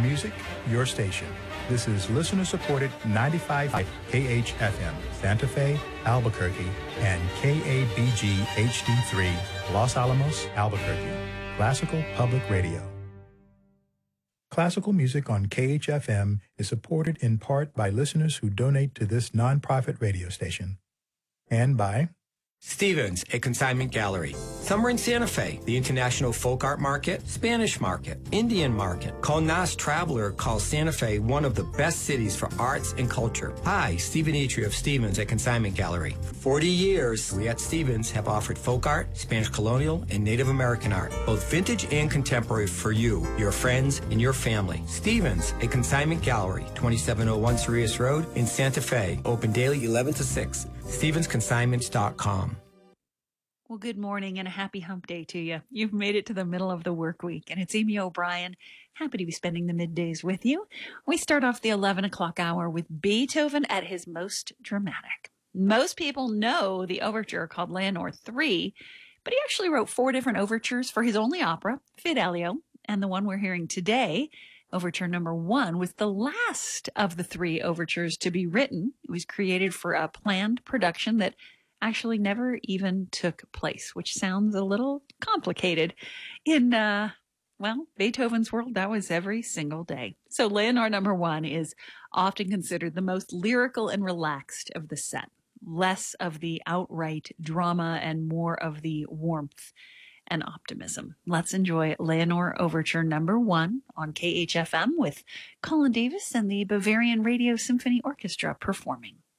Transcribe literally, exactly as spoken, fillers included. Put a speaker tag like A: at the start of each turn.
A: music, your station. This is listener-supported ninety-five point five K H F M, Santa Fe, Albuquerque, and K A B G H D three, Los Alamos, Albuquerque. Classical Public Radio. Classical music on K H F M is supported in part by listeners who donate to this nonprofit radio station, and by
B: Stevens, a consignment gallery. Summer in Santa Fe, the International Folk Art Market, Spanish Market, Indian Market. Call Nas Traveler calls Santa Fe one of the best cities for arts and culture. Hi, Stephen Etry of Stevens, a consignment gallery. For forty years, we at Stevens have offered folk art, Spanish colonial, and Native American art, both vintage and contemporary for you, your friends, and your family. Stevens, a consignment gallery, twenty-seven oh one Cerrillos Road in Santa Fe, open daily eleven to six. Stevens Consignments dot com.
C: Well, good morning and a happy hump day to you. You've made it to the middle of the work week, and it's Amy O'Brien. Happy to be spending the middays with you. We start off the eleven o'clock hour with Beethoven at his most dramatic. Most people know the overture called Leonore three, but he actually wrote four different overtures for his only opera, Fidelio, and the one we're hearing today, Overture number one, was the last of the three overtures to be written. It was created for a planned production that actually never even took place, which sounds a little complicated. In, uh, well, Beethoven's world, that was every single day. So Leonore number one is often considered the most lyrical and relaxed of the set. Less of the outright drama and more of the warmth and optimism. Let's enjoy Leonore Overture number one on K H F M with Colin Davis and the Bavarian Radio Symphony Orchestra performing.